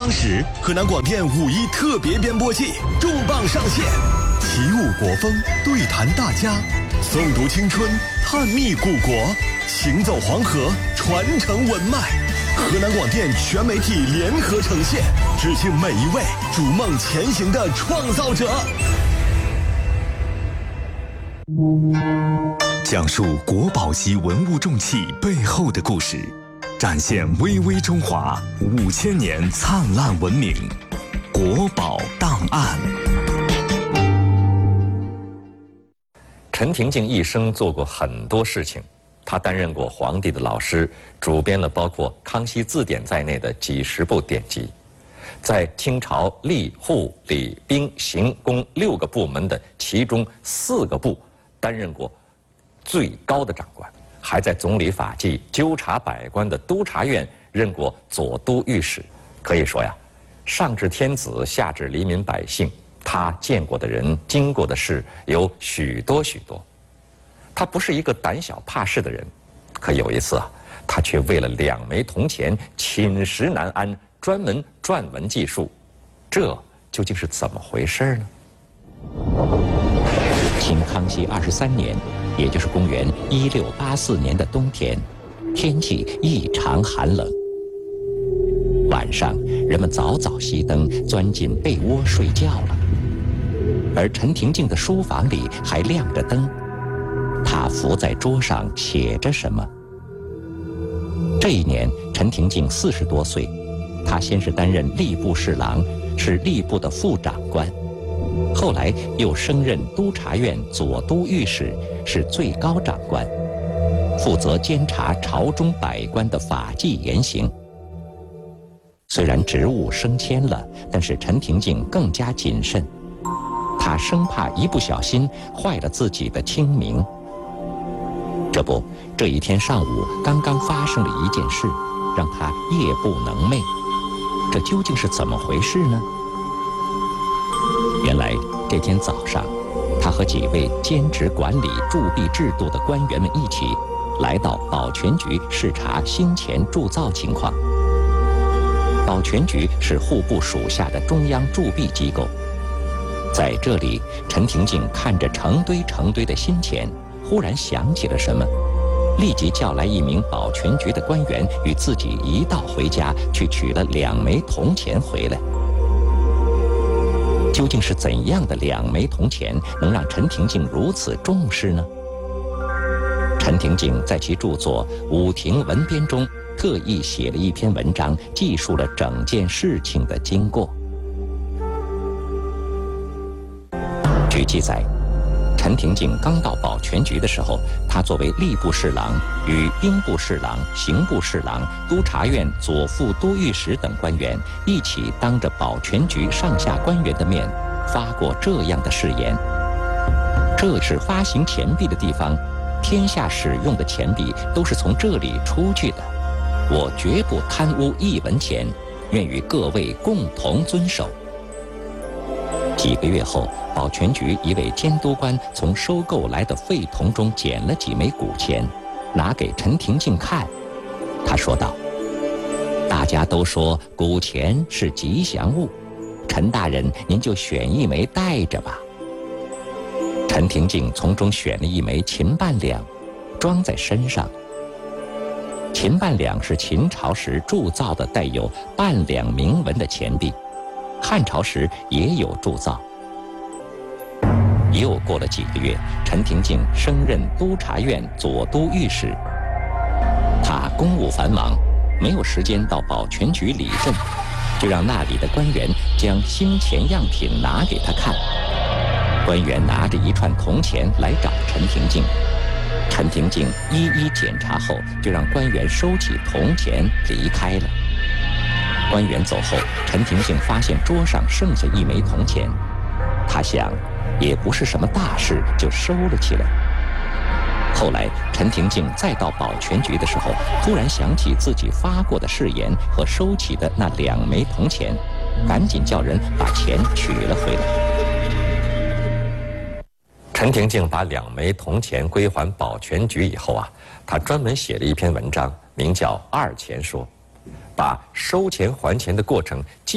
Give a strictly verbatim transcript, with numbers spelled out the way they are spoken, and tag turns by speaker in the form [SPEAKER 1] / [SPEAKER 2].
[SPEAKER 1] 当时，河南广电五一特别编播季重磅上线，起舞国风，对谈大家，诵读青春，探秘古国，行走黄河，传承文脉。河南广电全媒体联合呈现，致敬每一位逐梦前行的创造者。
[SPEAKER 2] 讲述国宝级文物重器背后的故事，展现巍巍中华五千年灿烂文明。国宝档案。
[SPEAKER 3] 陈廷敬一生做过很多事情，他担任过皇帝的老师，主编了包括《康熙字典》在内的几十部典籍，在清朝吏户礼兵刑工六个部门的其中四个部担任过最高的长官，还在总理法纪纠察百官的督察院任过左都御史。可以说呀，上至天子，下至黎民百姓，他见过的人、经过的事有许多许多。他不是一个胆小怕事的人，可有一次啊，他却为了两枚铜钱寝食难安，专门撰文记述，这究竟是怎么回事呢？
[SPEAKER 4] 清康熙二十三年，也就是公元一六八四年的冬天，天气异常寒冷。晚上，人们早早熄灯，钻进被窝睡觉了。而陈廷敬的书房里还亮着灯，他伏在桌上写着什么。这一年，陈廷敬四十多岁，他先是担任吏部侍郎，是吏部的副长官。后来又升任督察院左都御史，是最高长官，负责监察朝中百官的法纪言行。虽然职务升迁了，但是陈廷敬更加谨慎，他生怕一不小心坏了自己的清名。这不，这一天上午刚刚发生了一件事，让他夜不能寐。这究竟是怎么回事呢？原来这天早上，他和几位兼职管理铸币制度的官员们一起来到保全局视察新钱铸造情况。保全局是户部属下的中央铸币机构，在这里，陈廷敬看着成堆成堆的新钱，忽然想起了什么，立即叫来一名保全局的官员，与自己一道回家去取了两枚铜钱回来。究竟是怎样的两枚铜钱能让陈廷敬如此重视呢？陈廷敬在其著作《武亭文编》中特意写了一篇文章，记述了整件事情的经过。据记载，陈廷敬刚到保全局的时候，他作为吏部侍郎，与兵部侍郎、刑部侍郎、督察院左副都御史等官员一起当着保全局上下官员的面发过这样的誓言：这是发行钱币的地方，天下使用的钱币都是从这里出去的，我绝不贪污一文钱，愿与各位共同遵守。几个月后，保全局一位监督官从收购来的废铜中捡了几枚古钱，拿给陈廷敬看。他说道：大家都说古钱是吉祥物，陈大人您就选一枚带着吧。陈廷敬从中选了一枚秦半两，装在身上。秦半两是秦朝时铸造的带有半两铭文的钱币，汉朝时也有铸造。又过了几个月，陈廷敬升任督察院左都御史。他公务繁忙，没有时间到保全局理政，就让那里的官员将新钱样品拿给他看。官员拿着一串铜钱来找陈廷敬，陈廷敬一一检查后，就让官员收起铜钱离开了。官员走后，陈廷敬发现桌上剩下一枚铜钱，他想也不是什么大事，就收了起来。后来陈廷敬再到保全局的时候，突然想起自己发过的誓言和收起的那两枚铜钱，赶紧叫人把钱取了回来。
[SPEAKER 3] 陈廷敬把两枚铜钱归还保全局以后啊，他专门写了一篇文章，名叫《二钱说》，把收钱还钱的过程